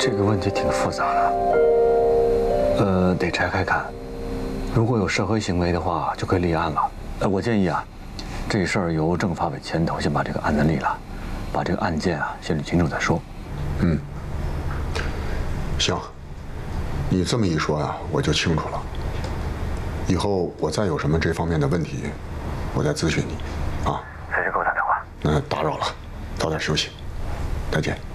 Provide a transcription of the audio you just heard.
这个问题挺复杂的，得拆开看。如果有涉黑行为的话，就可以立案了。我建议啊，这事儿由政法委牵头，先把这个案子立了，把这个案件啊先捋清楚再说。 嗯，行，你这么一说呀，我就清楚了。以后我再有什么这方面的问题，我再咨询你，啊。 随时给我打电话。 那打扰了，早点休息，再见。